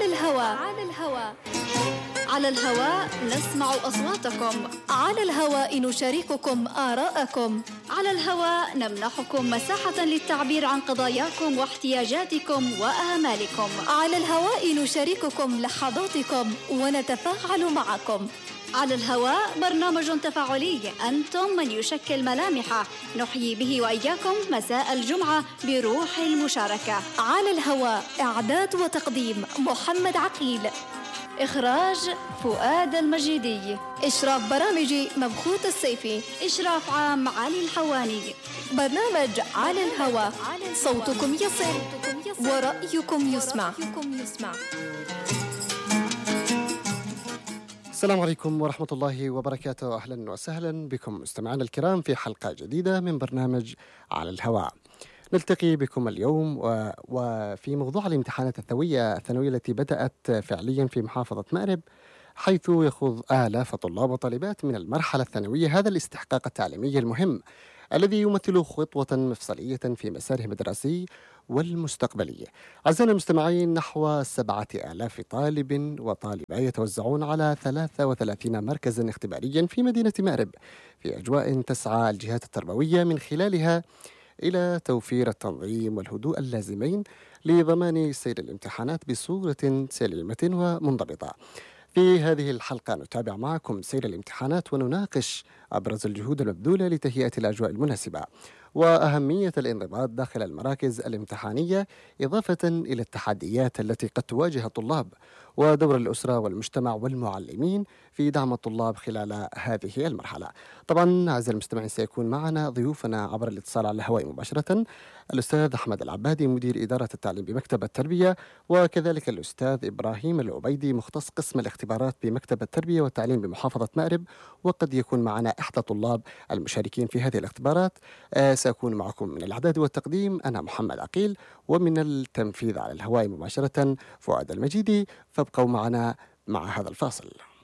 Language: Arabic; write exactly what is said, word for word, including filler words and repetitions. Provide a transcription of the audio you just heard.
الهواء على الهواء على الهواء نسمع أصواتكم، على الهواء نشارككم آراءكم، على الهواء نمنحكم مساحة للتعبير عن قضاياكم واحتياجاتكم وآمالكم، على الهواء نشارككم لحظاتكم ونتفاعل معكم. على الهواء برنامج تفاعلي أنتم من يشكل ملامحه نحيي به وإياكم مساء الجمعة بروح المشاركة. على الهواء إعداد وتقديم محمد عقيل، إخراج فؤاد المجيدي، إشراف برامجي مبخوت السيفي، إشراف عام علي الحواني. برنامج على الهواء، صوتكم يصل ورأيكم يسمع. السلام عليكم ورحمة الله وبركاته، أهلا وسهلا بكم مستمعينا الكرام في حلقة جديدة من برنامج على الهواء. نلتقي بكم اليوم و... وفي موضوع الامتحانات الثانوية الثانوية التي بدأت فعليا في محافظة مأرب، حيث يخوض آلاف طلاب وطالبات من المرحلة الثانوية هذا الاستحقاق التعليمي المهم الذي يمثل خطوة مفصلية في مسارهم الدراسي والمستقبلي. أعزائنا المستمعين، نحو سبعة آلاف طالب وطالبة يتوزعون على ثلاثة وثلاثين مركزا اختباريا في مدينة مأرب في أجواء تسعى الجهات التربوية من خلالها إلى توفير التنظيم والهدوء اللازمين لضمان سير الامتحانات بصورة سليمة ومنضبطة. في هذه الحلقة نتابع معكم سير الامتحانات ونناقش أبرز الجهود المبذولة لتهيئة الأجواء المناسبة وأهمية الانضباط داخل المراكز الامتحانية، إضافة إلى التحديات التي قد تواجه الطلاب ودور الأسرة والمجتمع والمعلمين في دعم الطلاب خلال هذه المرحلة. طبعا أعزائي المستمعين، سيكون معنا ضيوفنا عبر الاتصال على الهواء مباشرة الأستاذ أحمد العبادي مدير إدارة التعليم بمكتب التربية، وكذلك الأستاذ إبراهيم العبيدي مختص قسم الاختبارات بمكتب التربية والتعليم بمحافظة مأرب، وقد يكون معنا إحدى طلاب المشاركين في هذه الاختبارات. آه سأكون معكم من الإعداد والتقديم أنا محمد عقيل، ومن التنفيذ على الهواء مباشرة فؤاد المجيدي. فابقوا معنا مع هذا الفاصل.